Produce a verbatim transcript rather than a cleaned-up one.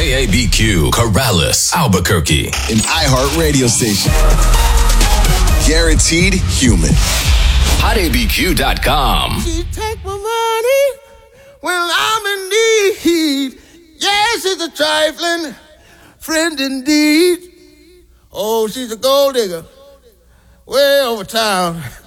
K A B Q, Corrales, Albuquerque. An iHeart radio station. Guaranteed human. hot A B Q dot com. She take my money when I'm in need. Yes, she's a trifling friend indeed. Oh, she's a gold digger way over town.